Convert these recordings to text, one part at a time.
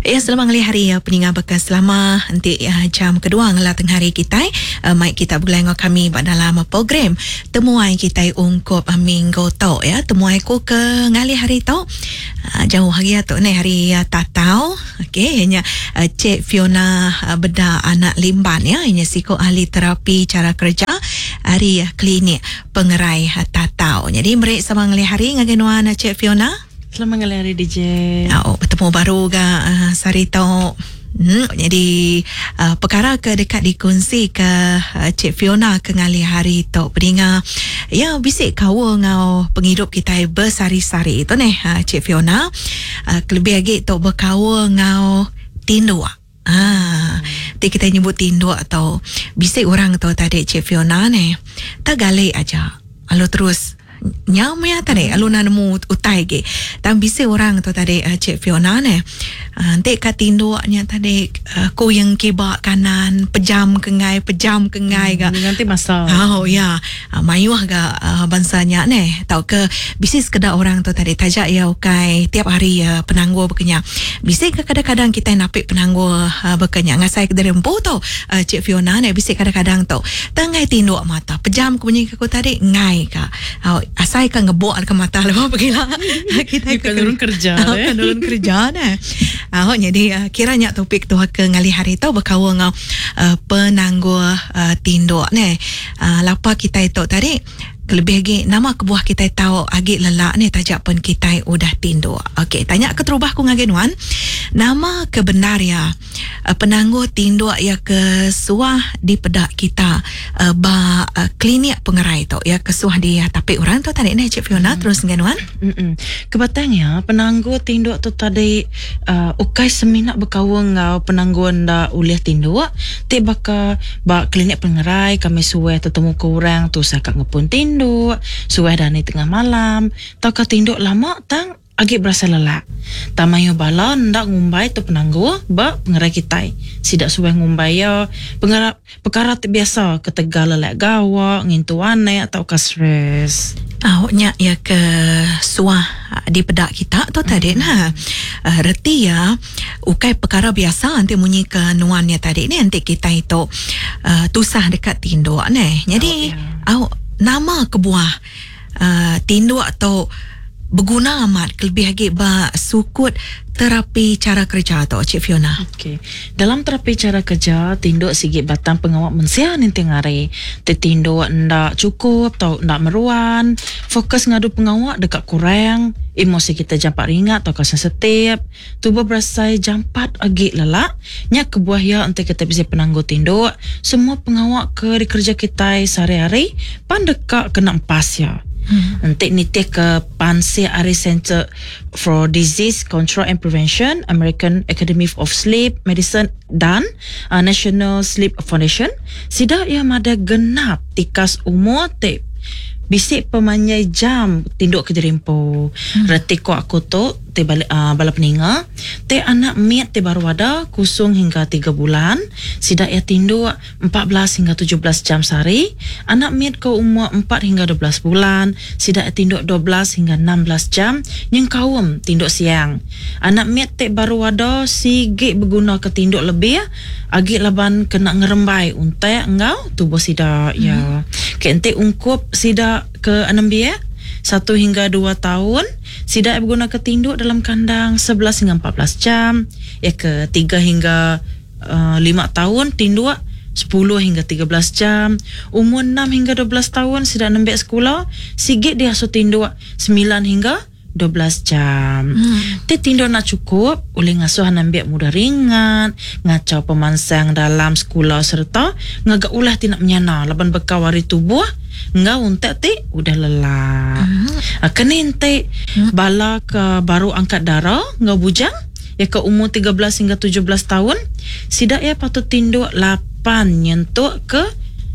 Ya, selamat hari peninggal bekas selama nanti jam kedua ngala tengah hari kita mai kita bergulai dengan kami dalam program temuai kita ungkup minggu tu ya, temuai ku ke ngali hari tu jauh hari tu ni hari tatau. Okey, hanya Cik Fiona beda anak limban ya, hanya psiko ahli terapi cara kerja hari klinik pengerai tatau. Jadi mereka sama ngali hari ngagenuan Cik Fiona. Selamat hari DJ. Bertemu baru ke Sarito. Jadi perkara ke dekat dikongsi ke Cik Fiona ke ngali hari tu peringa ya bisik kawa ngau penghidup kita bersari-sari itu nih Cik Fiona lebih lagi tu berkawa ngau tindua. Kita nyebut tindua atau bisik orang tu tadi Cik Fiona nih tak galak aja lalu terus nyam ya tadi aluna nemu utai ge dan bisa orang tu tadi Cik Fiona ne nanti kat tinduknya tadi ko yang kibak kanan pejam kengai ga nanti masa ya mayuh ga bansanya ne tau ke bisa sekedar orang tu tadi tajak ya ukai tiap hari penangguh bekenya bisa ke kadang-kadang kita napik penangguh bekenya ngasai ke dari empu tu Cik Fiona ne bisa kadang-kadang tu tangai tinduk mata pejam ke bunyi ke ko tadi ngai ka asai kan ngebok ke mata lepas pergilah kita kan turun kerja kan turun kerja dah. Jadi kiranya topik tu ke ngali hari tu berkawa ngau penangguh tinduk ni. Lapa kita itu tadi lebih lagi nama kebuah kita tahu agak lelak ni tajak pun kita udah tinduk. Okey, tanya ke terubah ku ngagenuan. Nama kebenar ya penangguh tinduk ya ke suah di pedak kita klinik pengerai tu ya ke suah dia tapi orang tu tadi ni Cik Fiona terus ngagenuan. Kebatangnya penangguh tinduk tu tadi ukai seminat berkawang ngau penangguh nda ulih tinduk ti baka klinik pengerai kami suwe tetemu ke orang tu sakak ngepun tinduk suai dani tengah malam tau ka tinduk lama tang agak berasa lelak tamayo bala ndak ngumbai tu penangguh ba pengerai kita sidak suai ngumbai ya perkara biasa ketegal lelak gawa ngintuane atau ka stres nya ya ke suah di pedak kita tu tadi nah reti ya ukai perkara biasa nanti munyi ke nuannya tadi ni nanti kita itu tusah dekat tinduk ni jadi nama kebuah tinduk atau berguna amat lebih lagi sukut terapi cara kerja tu Cik Fiona. Okey. Dalam terapi cara kerja tinduk sikit batang pengawak mensia ni tengari. Tinduk ndak cukup atau ndak meruan. Fokus ngadu pengawak dekat kurang. Emosi kita jampak ringat atau sensitif. Tubuh berasa jampat agak lelak. Nya kebuah ya untuk kita bisa penangguh tinduk. Semua pengawak ke di kerja kita sehari-hari pan dekat kena empas ya. Nanti nitih ke Pansi Ari Center for Disease Control and Prevention, American Academy of Sleep Medicine dan National Sleep Foundation. Sida ia mada genap tikas umur te bisik pemanyai jam tinduk ke jerimpo. Reti ko aku tu te bala peninga te anak miat te baru ada kusung hingga 3 bulan sida ia tinduk 14 hingga 17 jam sehari. Anak miat ke umur 4 hingga 12 bulan sida ia tinduk 12 hingga 16 jam yang kawam tinduk siang. Anak miat te baru ada sigit berguna ke tinduk lebih agi laban kena ngerembai untai engau tubuh sida ya ke ente ungkup sida ke 6 biak 1 hingga 2 tahun sida berguna ke tinduk dalam kandang 11 hingga 14 jam ya ke 3 hingga 5 tahun tinduk 10 hingga 13 jam umur 6 hingga 12 tahun sida nembek sekolah sigit dia so tinduk 9 hingga 12 jam. Tinduk nak cukup oleh ngasuh nambik mudah ringan ngacau pemansang dalam sekolah serta ngagak ulah tidak menyana laban bekawari tubuh ngau untek ti udah lelah. Kena ente bala ke baru angkat darah ngau bujang ya ke umur 13 hingga 17 tahun sidak ya patut tinduk 8 nyentuk ke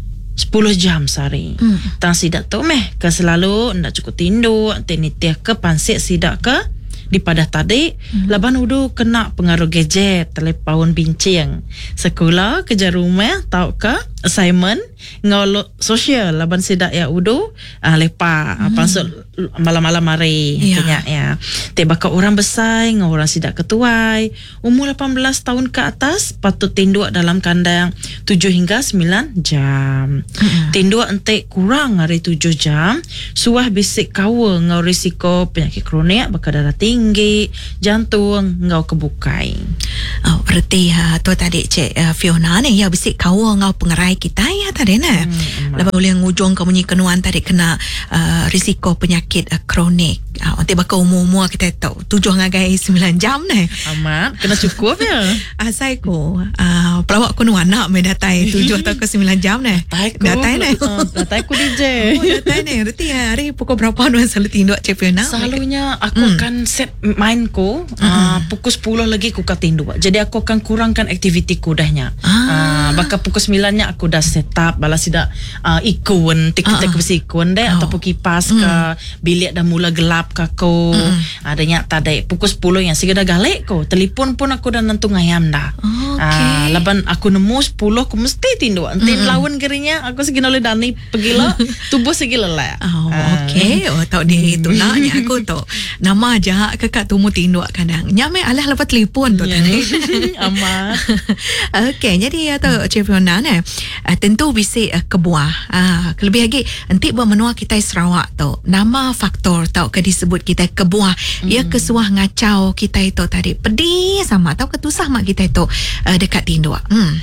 10 jam sehari. Tang sidak tu meh ke selalu ndak cukup tinduk tenitiah ke pansik sidak ke di padah tadi laban udu kena pengaruh gadget telepon bincang sekolah kerja rumah tau ke assignment ngau sosial laban sidak ya udu lepa pansuk malam-malam mari kenya ya. Te bakal orang besar ngau orang sidak ketuai umur 18 tahun ke atas patut tinduk dalam kandang 7 hingga 9 jam. Tinduk ente kurang hari 7 jam suah bisik kawa ngau risiko penyakit kronik bakal darah tinggi, jantung ngau kebukai. Oh, berarti tu tadi Cik Fiona ni ya bisik kawa ngau pengerai kita ya tadi na. Lepas boleh ngujung kamu kenuan tadi kena risiko penyakit kronik. Nanti bakal umur-umur kita tahu 7 ngagai 9 jam ni. Amat kena cukup ya. Asai ko pelawak ko anak me datai 7 atau ke 9 jam ni. Datai ni. Datai ku DJ. Datai ni. Berarti hari pukul berapa nu selalu tinduk Cik Fiona? Selalunya aku akan set main ko pukul 10 lagi aku akan tinduk. Jadi aku akan kurangkan aktiviti ku dahnya. Bakal pukul 9-nya aku dah set up balas tidak ikun kita besi ikun deh ataupun kipas ke bilik dah mula gelap ke ko. Adanya tadi pukul 10 yang segera galek ko. Telefon pun aku dah nentu ngayam dah. Laban aku nemu 10 aku mesti tinduk. Nanti lawan gerinya aku segi oleh Dani pergi lah tubuh segi lelah. Tahu di itu nak aku tu nama aja kakak tumu tinduk kadang nyamai alah lepas telefon tu tadi. Amat. Jadi tu Cik Fiona ni tentu bisik kebuah. Lebih lagi nanti menua kita Sarawak tu nama faktor tau ke disebut kita kebuah ia kesuah ngacau kita itu tadi pedih sama tau ketusah mak kita itu dekat tinduk.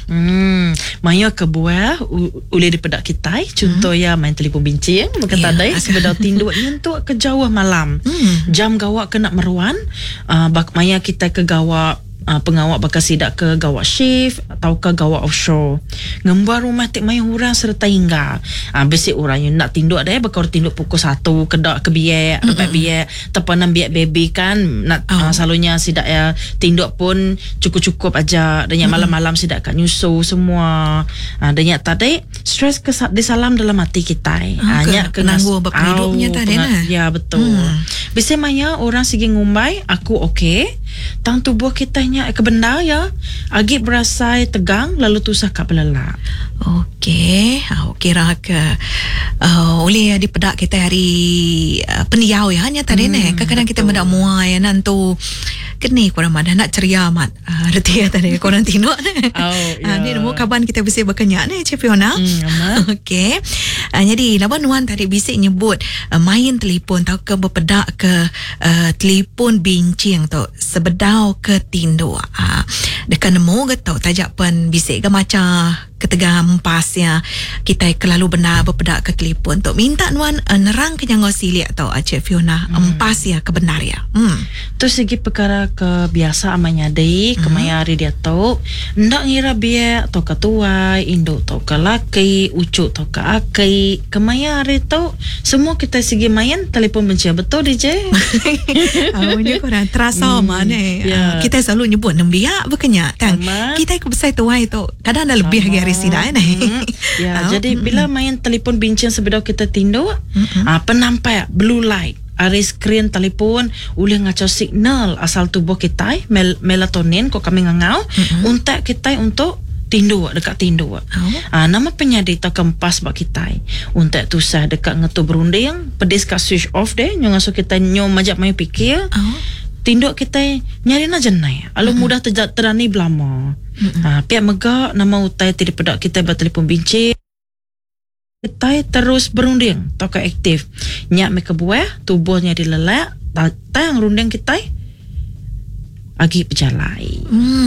Maya kebuah boleh dipedak kita contoh ya main telefon bincang bukan tadi sebedau tinduk untuk ke jauh malam jam gawak kena meruan bak maya kita ke gawak pengawak bakal sidak ke gawak shift atau ke gawak offshore ngembar rumah tik main orang serta hingga besi orang yang nak tinduk ada bakal tinduk pukul 1 kedak ke biak dapat biak tepanan biak baby kan nak selalunya sidak ya tinduk pun cukup-cukup aja dan yang malam-malam sidak kat nyusu semua dan yang tadi stres disalam dalam hati kita hanya penangguh hidupnya tadi ya betul biasa maya orang segi ngumbai aku okey tang tubuh kita ke benda ya agak berasa tegang lalu tusah kat belelak. Okey, kira ke oleh dipedak kita hari peniau ya hanya tadi ni kadang-kadang kita mendak muai ya nantu kini korang mana nak ceria mat reti ya tadi korang tinduk ni. Ni nemu kaban kita bisik berkenyak ni Cik Fiona. Okey. Jadi lawan wan tadi bisik nyebut main telefon tau ke berpedak ke telefon bincang tu sebedau ke tinduk. Dekat nemu ke tau tajak pun bisik ke macam ketegam pasnya kita kelalu benar berpedak ke telefon tu minta nuan nerang kenyangau silik tau Cik Fiona empas ya kebenar ya. Tu segi perkara kebiasa amanya dei kemaya hari dia tau ndak ngira biak atau ketuai induk tau ke laki ucuk tau ke aki kemaya hari tau semua kita segi main telefon benci betul DJ. Awalnya korang terasa mana kita selalu nyebut nembiak berkenyak kan kita ke besar tuai tu kadang ada lebih lagi hari sidai ni. Jadi bila main telefon bincang sebedau kita tinduk penampak blue light ari skrin telefon boleh ngacau signal asal tubuh kita melatonin kok kami ngangau untuk kita untuk tinduk dekat tinduk. Nama penyadit tak kempas bak kita untuk tusah dekat ngetu berunding pedis kat switch off deh nyong asuh kita nyom majak main fikir tinduk kita nyari na jenai alu mudah terani belama. Pihak megak nama utai tidak pedak kita bertelefon bincang kita terus berunding atau ke aktif nyak mereka buah tubuhnya dilelak tayang runding kita agi berjalai.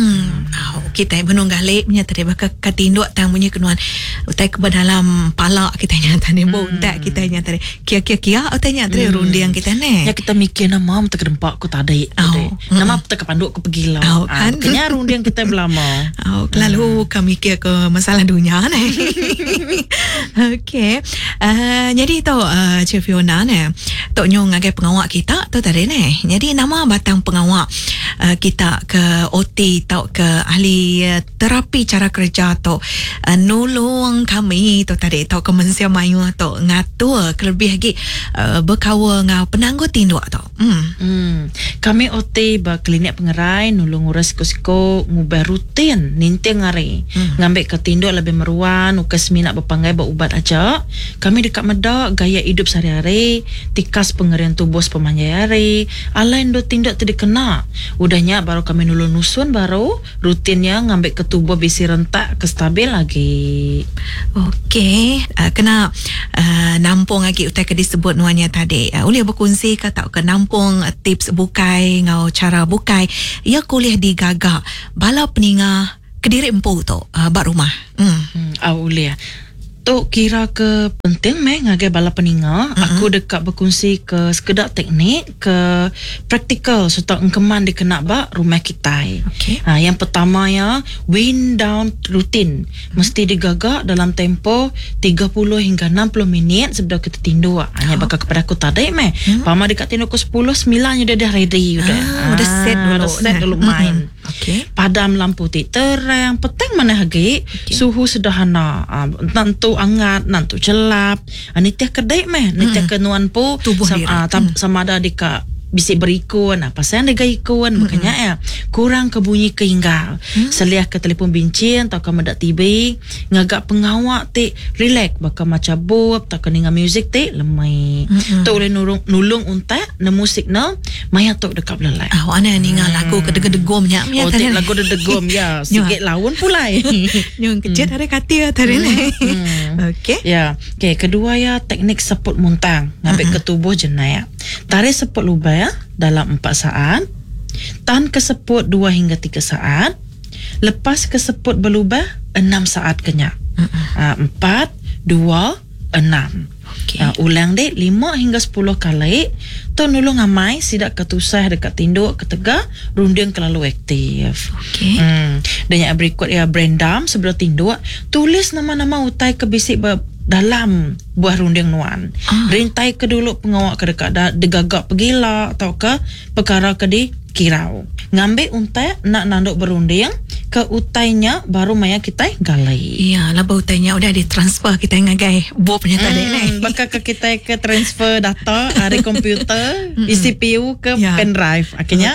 Kita menunggalip nya tadi bakal katinduk tang bunyi kenuan utai ke dalam palak kita nya tadi bontak kita nya tadi kia utai nya tadi runding kita ni ya kita mikir nama tak dempak ku tadi nama tak panduk ku pergi lah kenya runding kita belama lalu kami mikir ke masalah dunia ni. Okey, jadi tu Cik Fiona ni tok nyong ngagai pengawak kita tu tadi ni jadi nama batang pengawak kita ke OT atau ke ahli terapi cara kerja atau nolong kami tu tadi atau kemensia mayu atau ngatur kelebih lagi berkawa ngau penangguh tinduk tu. Kami OT ba klinik pengerai nulung urus siko-siko ngubah rutin ninteng ngari ngambil ke tinduk lebih meruan ukas minat berpanggai berubat aja. Kami dekat medak gaya hidup sehari-hari tikas pengerian tubuh pemanjayari alain do tindak tadi kena udahnya baru kami nulung nusun baru rutinnya ngambil ke tubuh bisi rentak ke stabil lagi. Okey, kena nampung lagi utai ke disebut nuanya tadi. Boleh berkongsi ke tak ke nampung tips bukai ngau cara bukai ya kuliah di Gagak bala peninga Kediri Empu tu bak rumah. Boleh. Tu kira ke penting ngagai bala peninga aku dekat berkongsi ke sekedar teknik ke praktikal serta engkeman dikena bak rumah kita. Okay. Yang pertama ya wind down rutin mesti digagak dalam tempo 30 hingga 60 minit sebelum kita tindu. Hanya bakal kepada aku tadi pama dekat tindu ke 10 9 dah ready udah set dulu. Set dulu main. Okay. Padam lampu terang petang mana lagi suhu sederhana nantu angat nantu celap nitiah kedai nitiah kenuan po sama ada dika bisi berikun apa saya ada ikun makanya ya kurang kebunyi kehinggal seliah ke telefon bincin atau ke medak TV ngagak pengawak te relax bakal macam bob tak keninga music te lemai tu boleh nulung untak na musik na maya tok dekat belai ana ninga lagu kedegom nya tadi lagu kedegom ya sikit lawan pulai nyung kecil ada katia tadi okey ya okey kedua ya teknik seput muntang ngambil ke tubuh jenayah tarik seput lubang dalam 4 saat tahan keseput 2 hingga 3 saat lepas keseput berlubang 6 saat kenyak 4 2 6 ulang dek 5 hingga 10 kali tu nulung amai sidak ketusah dekat tinduk ketegak runding terlalu aktif. Dan yang berikut ya brandam sebelum tinduk tulis nama-nama utai kebisik dalam buah runding nuan. Rintai ke dulu pengawak ke dekat degagak pegila atau ke perkara ke di kirau. Ngambil untai nak nanduk berunding ke utainya baru maya kita galai. Iya, lah utainya udah ditransfer kita ngagai bobnya tadi ni. Bakal ke kita ke transfer data dari komputer CPU ke pen drive. Akhirnya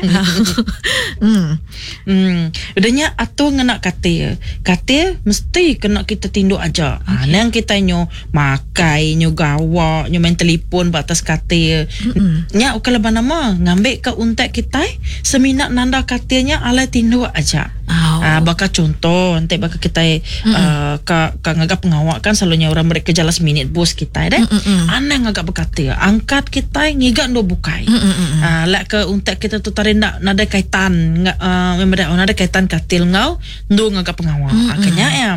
udahnya atau ngena katil mesti kena kita tinduk aja. Yang kita nyo makai nyo gawa nyo main telefon batas katil. Nya ukal nama ngambil ke untai kita seminat nanda katilnya ala tinduk aja. Bakal contoh nanti bakal kita ngagap pengawak kan selalunya orang mereka jelas minit bos kita deh aneh ngagap berkata angkat kita ngigak ndo bukai lek ke untek kita tu tarik nada kaitan nada kaitan katil ngau ndo ngagap pengawak akhirnya ya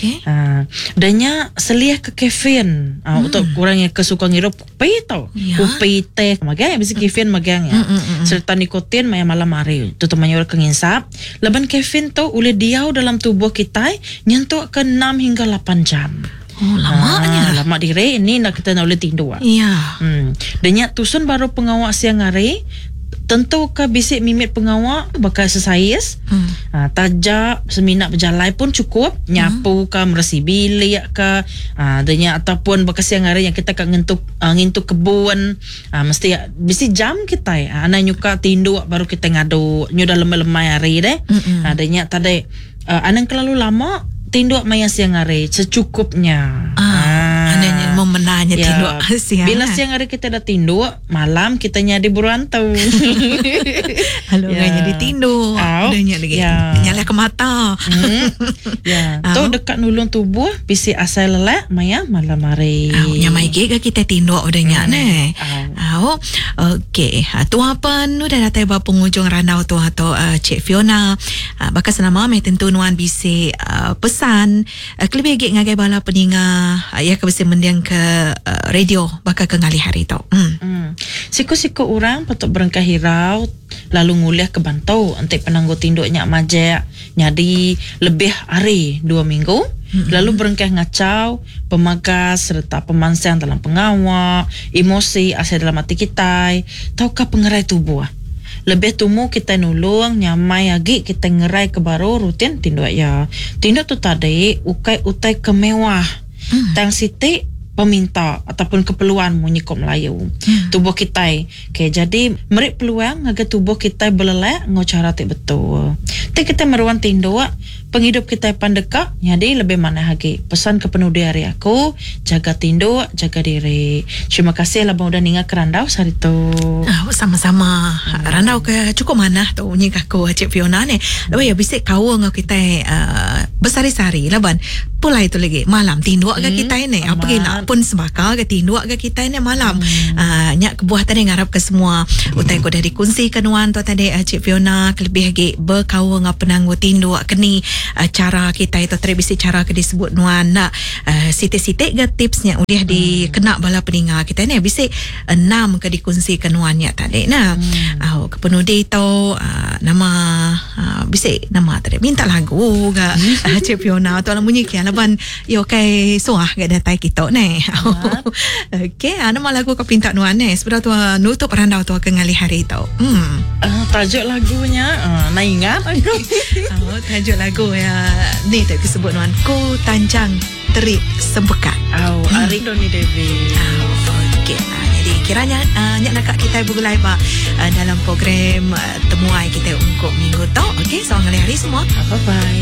dannya seliah ke kefin untuk orang yang kesuka ngirup kopi tau kopi teh makanya bisa kefin magangnya serta nikotin maya malam hari tu temannya orang kenginsap leban kefin tu oleh diau dalam tubuh kita nyentuh ke 6 hingga 8 jam. Lamanya. Lama diri ini nak kita nak boleh tindu. Iya. Dan tusun baru pengawak siang hari tentu ke bisik mimit pengawak bakal sesais tajak seminat berjalan pun cukup nyapu ke meresi bilik ke adanya ataupun bakal siang hari yang kita akan ngintuk kebun mesti bisi jam kita anak nyuka tindu baru kita ngadu nyudah lemah-lemah hari deh adanya tadi anak terlalu lama tinduk maya siang hari secukupnya. Adanya memenanya tinduk siang. Bila siang hari kita dah tinduk, malam kita nyadi berantau. Halo nyadi tinduk. Adanya lagi. Nyala ke mata. Tu dekat nulung tubuh bisi asal lelak maya malam hari. Nyamai ke kita tinduk udahnya ne. Okey. Tu apa nu dah datang ba penghujung ranau tu atau Cik Fiona. Bakal senama mai tentu nuan bisi pesan kelebih gig ngagai bala peninga ya ke besi mendiang ke radio bakal ke ngali hari tu. Siku-siku orang patut berengkah hirau lalu nguliah ke bantau antek penangguh tinduknya majak nyadi lebih hari 2 minggu lalu berengkah ngacau pemagas serta pemansang dalam pengawak emosi asal dalam hati kita tahukah pengerai tubuh Lebih tumu kita nulung nyamai lagi kita ngerai ke baru rutin tinduk ya. Tinduk tu tadi utai kemewah. Tang siti peminta ataupun keperluan munyikop Melayu. Tubuh kita. Okay, jadi merik peluang agar tubuh kita belelak ngocara tak betul. Tapi kita meruan tinduk penghidup kita pandeka, jadi lebih mana lagi. Pesan ke penuh dari aku, jaga tinduk, jaga diri. Terima kasih lah bang udah ningat ke Randau hari tu. Sama-sama. Randau ke cukup mana tu bunyi aku Cik Fiona ni. Lepas ya bisa kau ngau kita bersari-sari lah ban. Pula itu lagi malam tinduk ke kita ni. Apa kena pun sembaka ke tinduk ke kita ni malam. Nyak kebuah tadi ngarap ke semua. Utai ko dah dikongsikan wan tu tadi Cik Fiona lebih lagi berkau ngau penanggu tinduk keni cara kita itu terbisi cara ke disebut nuan nak sitik-sitik ke tipsnya udah dikena bala peninga kita ni bisa 6 ke dikongsikan nuannya tadi nah ke penuh dia itu nama bisa nama tadi minta lagu ke Cik Fiona tu lah bunyi ke laban yo kai soah ke datai kita ni okey nama lagu ke pinta nuan ni sebab tu nutup Randau tu ke ngali hari tu tajuk lagunya nak ingat tajuk lagu ya ni tak disebut nuan Ku Tanjang Terik Sempekat Ari Doni Devi okey jadi kiranya nyak nak kita bergulai pak dalam program temuai kita untuk minggu tu okey selamat hari semua bye bye